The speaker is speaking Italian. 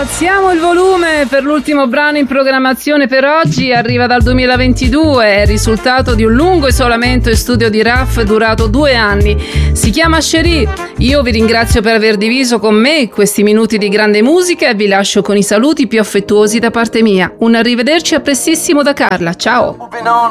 Alziamo il volume per l'ultimo brano in programmazione per oggi, arriva dal 2022, è il risultato di un lungo isolamento in studio di Raf durato 2 anni. Si chiama Cherie. Io vi ringrazio per aver diviso con me questi minuti di grande musica e vi lascio con i saluti più affettuosi da parte mia. Un arrivederci a prestissimo da Carla, ciao!